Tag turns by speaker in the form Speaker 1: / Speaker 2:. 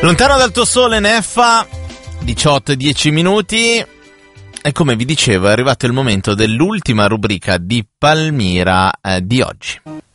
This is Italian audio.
Speaker 1: Lontano dal tuo sole, Neffa, 18:10 minuti. E come vi dicevo è arrivato il momento dell'ultima rubrica di Palmira di oggi.